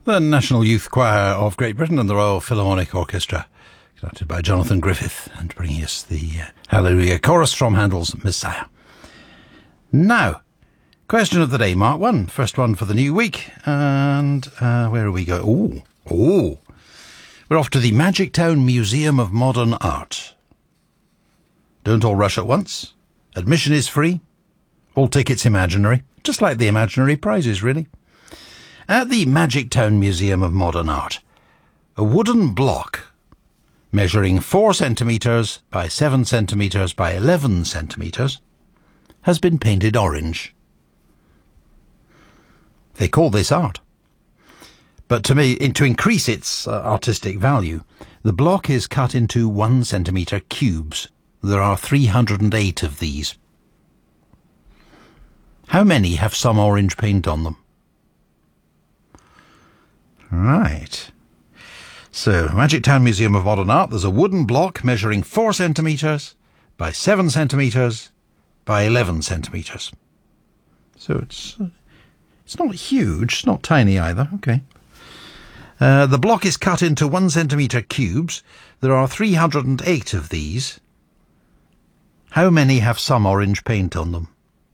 The National Youth Choir of Great Britain and the Royal Philharmonic Orchestra, conducted by Jonathan Griffith, and bringing us the Hallelujah chorus from Handel's Messiah. Now, question of the day, Mark 1, first one for the new week, and where do we go? Oh, we're off to the Magic Town Museum of Modern Art. Don't all rush at once. Admission is free. All tickets imaginary, just like the imaginary prizes, really. At the Magic Town Museum of Modern Art, a wooden block measuring 4 centimetres by 7 centimetres by 11 centimetres has been painted orange. They call this art. But to increase its artistic value, the block is cut into 1 centimetre cubes. There are 308 of these. How many have some orange paint on them? Right. So, Magic Town Museum of Modern Art, there's a wooden block measuring 4 centimetres by 7 centimetres by 11 centimetres. So it's not huge, it's not tiny either. Okay. The block is cut into 1 centimetre cubes. There are 308 of these. How many have some orange paint on them?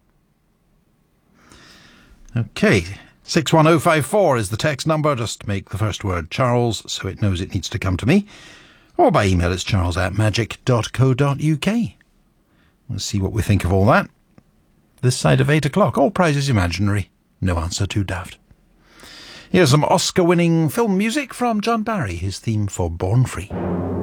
Okay. 61054 is the text number. Just make the first word Charles so it knows it needs to come to me. Or by email, it's charles@magic.co.uk. We'll see what we think of all that. This side of 8 o'clock. All prizes imaginary. No answer too daft. Here's some Oscar-winning film music from John Barry, his theme for Born Free.